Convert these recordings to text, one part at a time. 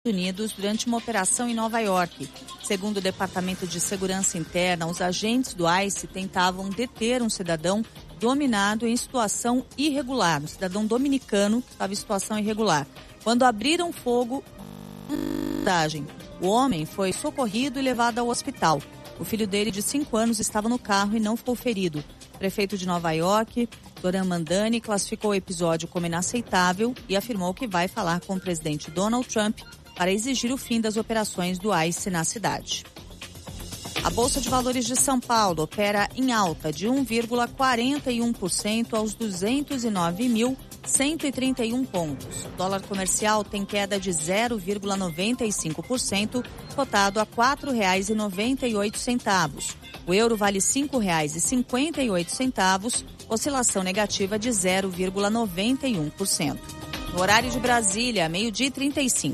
Unidos durante uma operação em Nova York. Segundo o Departamento de Segurança Interna, os agentes do ICE tentavam deter um cidadão dominado em situação irregular, um cidadão dominicano que estava em situação irregular. Quando abriram fogo, o homem foi socorrido e levado ao hospital. O filho dele, de 5 anos, estava no carro e não ficou ferido. O prefeito de Nova York, Zoran Mandani, classificou o episódio como inaceitável e afirmou que vai falar com o presidente Donald Trump para exigir o fim das operações do ICE na cidade. A Bolsa de Valores de São Paulo opera em alta de 1,41% aos 209.131 pontos. O dólar comercial tem queda de 0,95%, cotado a R$ 4,98. O euro vale R$ 5,58, oscilação negativa de 0,91%. No horário de Brasília, 12h35.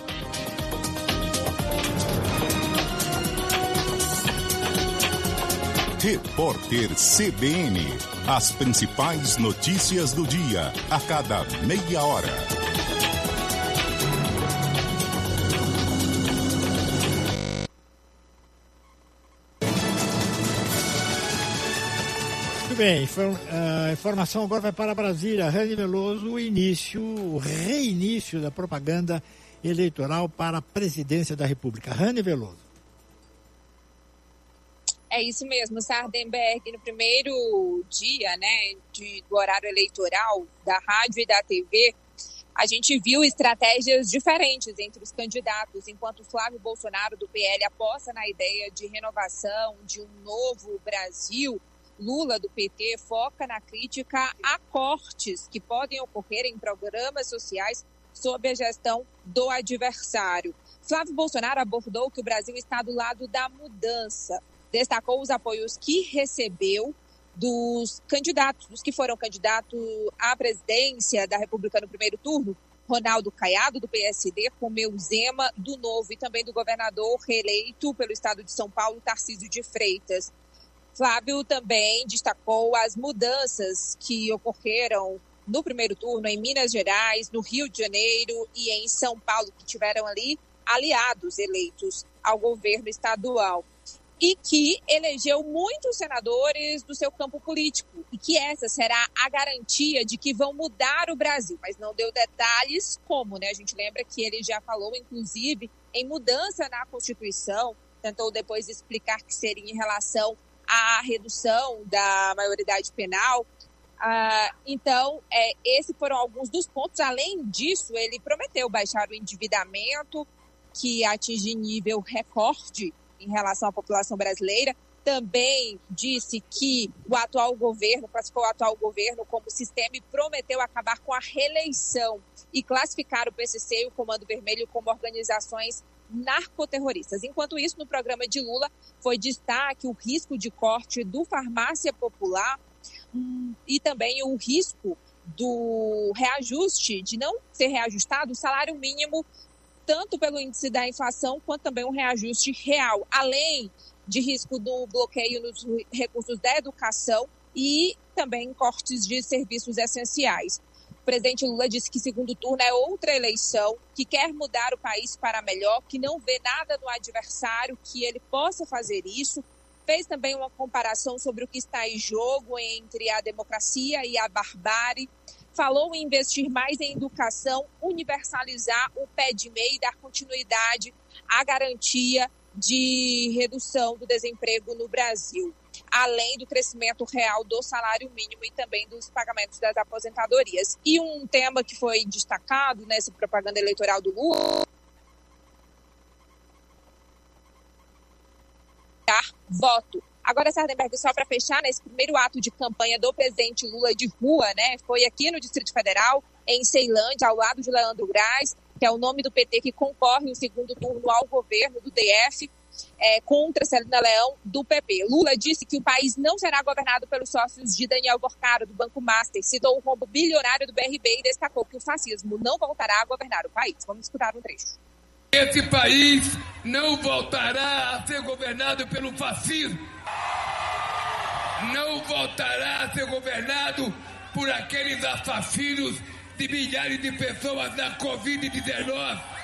Repórter CBN. As principais notícias do dia, a cada meia hora. Muito bem, a informação agora vai para Brasília. Rani Veloso, o reinício da propaganda eleitoral para a presidência da República. Rani Veloso. É isso mesmo, Sardenberg, no primeiro dia, do horário eleitoral da rádio e da TV, a gente viu estratégias diferentes entre os candidatos, enquanto Flávio Bolsonaro, do PL, aposta na ideia de renovação, de um novo Brasil. Lula, do PT, foca na crítica a cortes que podem ocorrer em programas sociais sob a gestão do adversário. Flávio Bolsonaro abordou que o Brasil está do lado da mudança. Destacou os apoios que recebeu dos candidatos, dos que foram candidatos à presidência da República no primeiro turno, Ronaldo Caiado, do PSD, Romeu Zema, do Novo, e também do governador reeleito pelo estado de São Paulo, Tarcísio de Freitas. Flávio também destacou as mudanças que ocorreram no primeiro turno em Minas Gerais, no Rio de Janeiro e em São Paulo, que tiveram ali aliados eleitos ao governo estadual. E que elegeu muitos senadores do seu campo político, e que essa será a garantia de que vão mudar o Brasil, mas não deu detalhes como, A gente lembra que ele já falou, inclusive, em mudança na Constituição, tentou depois explicar que seria em relação à redução da maioridade penal. Então, esses foram alguns dos pontos. Além disso, ele prometeu baixar o endividamento, que atinge nível recorde em relação à população brasileira. Também disse que o atual governo, classificou o atual governo como sistema e prometeu acabar com a reeleição e classificar o PCC e o Comando Vermelho como organizações narcoterroristas. Enquanto isso, no programa de Lula, foi destaque o risco de corte do Farmácia Popular e também o risco do reajuste, de não ser reajustado o salário mínimo, tanto pelo índice da inflação, quanto também um reajuste real, além de risco do bloqueio nos recursos da educação e também cortes de serviços essenciais. O presidente Lula disse que segundo turno é outra eleição, que quer mudar o país para melhor, que não vê nada no adversário que ele possa fazer isso. Fez também uma comparação sobre o que está em jogo entre a democracia e a barbárie. Falou em investir mais em educação, universalizar o pé de meia e dar continuidade à garantia de redução do desemprego no Brasil, além do crescimento real do salário mínimo e também dos pagamentos das aposentadorias. E um tema que foi destacado nessa propaganda eleitoral do Lula, voto. Agora, Sardenberg, só para fechar, nesse primeiro ato de campanha do presidente Lula de rua, foi aqui no Distrito Federal, em Ceilândia, ao lado de Leandro Graz, que é o nome do PT que concorre no segundo turno ao governo do DF, contra Celina Leão, do PP. Lula disse que o país não será governado pelos sócios de Daniel Gorcaro, do Banco Master, citou o rombo bilionário do BRB e destacou que o fascismo não voltará a governar o país. Vamos escutar um trecho. Esse país não voltará a ser governado pelo fascismo. Não voltará a ser governado por aqueles assassinos de milhares de pessoas na Covid-19.